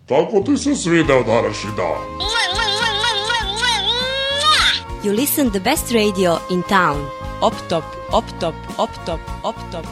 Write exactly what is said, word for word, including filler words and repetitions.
Kako ti se svideo današnji dan? You listen the best radio in town. Op top, op top, op top, op top,